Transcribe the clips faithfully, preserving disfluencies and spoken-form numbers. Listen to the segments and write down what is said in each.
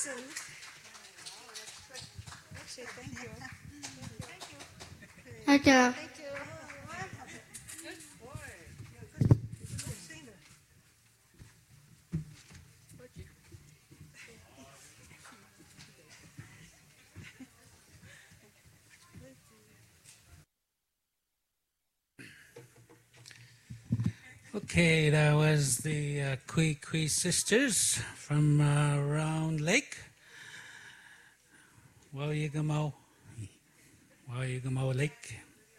listen. Actually, thank you. Thank you. Thank you. Thank you. Good boy. You're a good, good singer. Okay, that was the uh, Kui Kui sisters from uh, Round Lake. Wauyigamo, Wauyigamo Lake.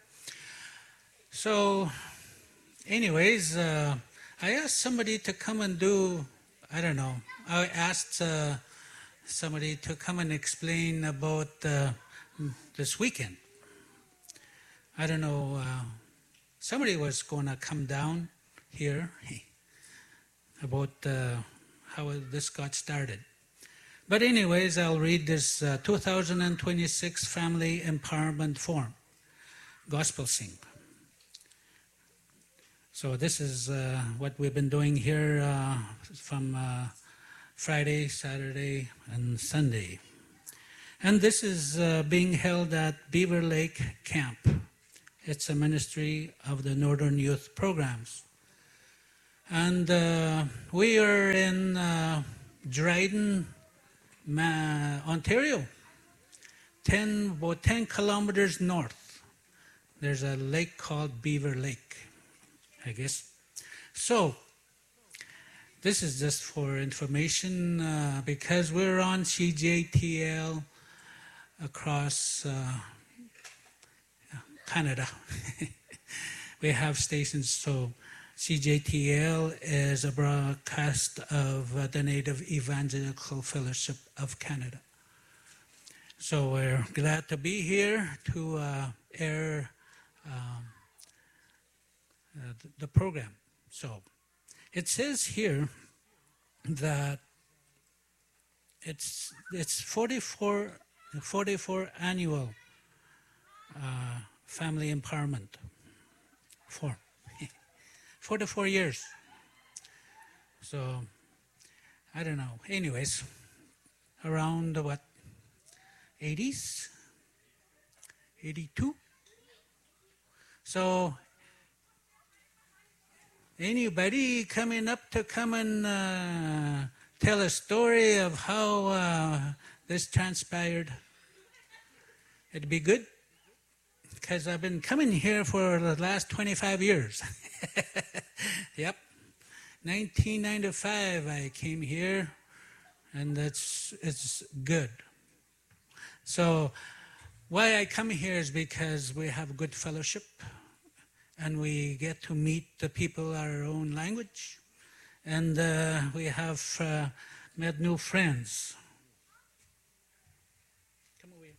So, anyways, uh, I asked somebody to come and do, I don't know, I asked uh, somebody to come and explain about uh, this weekend. I don't know, uh, somebody was going to come down here about uh, how this got started. But anyways, I'll read this uh, two thousand twenty-six Family Empowerment Forum, Gospel Sing. So this is uh, what we've been doing here uh, from uh, Friday, Saturday, and Sunday. And this is uh, being held at Beaver Lake Camp. It's a ministry of the Northern Youth Programs. And uh, we are in uh, Dryden, Ma- Ontario, ten, about ten kilometers north. There's a lake called Beaver Lake, I guess. So, this is just for information uh, because we're on C J T L across uh, Canada. We have stations, so C J T L is a broadcast of uh, the Native Evangelical Fellowship of Canada. So we're glad to be here to uh, air um, uh, the program. So it says here that it's it's forty-four, forty-four annual uh, family empowerment forum. forty-four years. So, I don't know. Anyways, around what, eighties? eighty-two? So, anybody coming up to come and uh, tell a story of how uh, this transpired? It'd be good, because I've been coming here for the last twenty-five years. Yep. nineteen ninety-five I came here, and that's it's good. So why I come here is because we have good fellowship, and we get to meet the people our own language, and uh, we have uh, met new friends. Come away.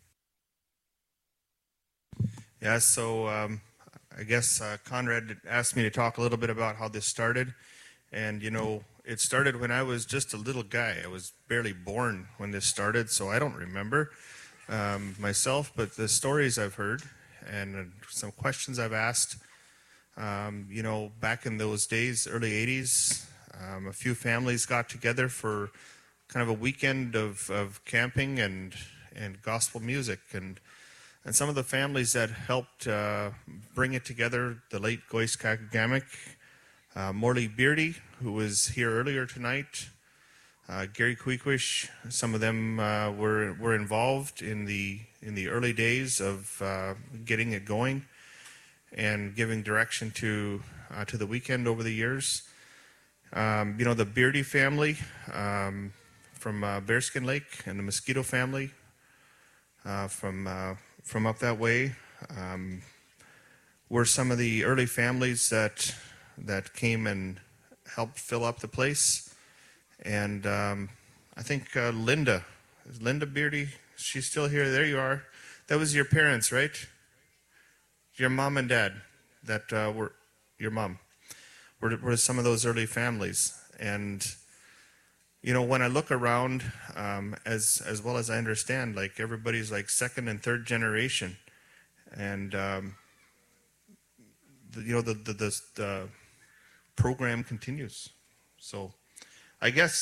Yeah, so um, I guess uh, Conrad asked me to talk a little bit about how this started. And, you know, it started when I was just a little guy. I was barely born when this started, so I don't remember um, myself. But the stories I've heard and uh, some questions I've asked, um, you know, back in those days, early eighties, um, a few families got together for kind of a weekend of, of camping and, and gospel music. And And some of the families that helped uh, bring it together, the late Goyce Kakagamic, uh, Morley Beardy, who was here earlier tonight, uh, Gary Queequish, some of them uh, were were involved in the in the early days of uh, getting it going and giving direction to uh, to the weekend over the years. Um, you know, the Beardy family um, from uh, Bearskin Lake and the Mosquito family uh, from uh, from up that way um, were some of the early families that that came and helped fill up the place. And um, I think uh, Linda, is Linda Beardy, she's still here. There you are. That was your parents, right? Your mom and dad that uh, were your mom were, were some of those early families. And you know, when I look around, um, as as well as I understand, like everybody's like second and third generation, and um, the, you know the, the the the program continues. So, I guess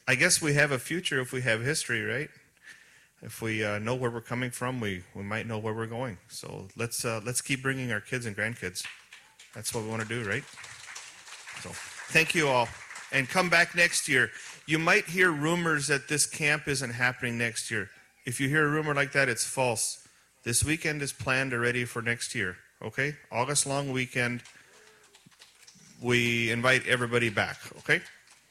I guess we have a future if we have history, right? If we uh, know where we're coming from, we, we might know where we're going. So let's uh, let's keep bringing our kids and grandkids. That's what we want to do, right? So thank you all, and come back next year. You might hear rumors that this camp isn't happening next year. If you hear a rumor like that, it's false. This weekend is planned already for next year. Okay, August long weekend. We invite everybody back. Okay.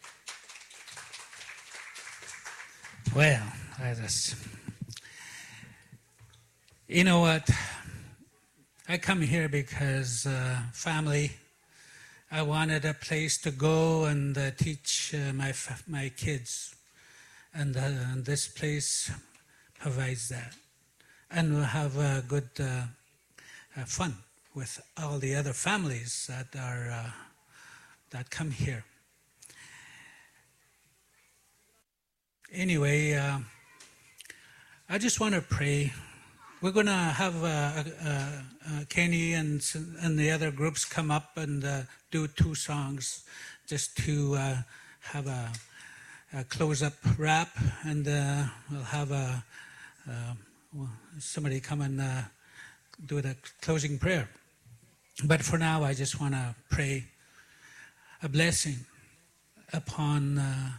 Well, I just, you know what? I come here because uh, family. I wanted a place to go and uh, teach uh, my f- my kids, and, uh, and this place provides that, and we'll have uh, good uh, uh, fun with all the other families that are uh, that come here. Anyway, uh, I just want to pray. We're going to have uh, uh, uh, Kenny and and the other groups come up and uh, do two songs, just to uh, have a, a close-up rap, and uh, we'll have a, uh, well, somebody come and uh, do the closing prayer. But for now, I just want to pray a blessing upon uh,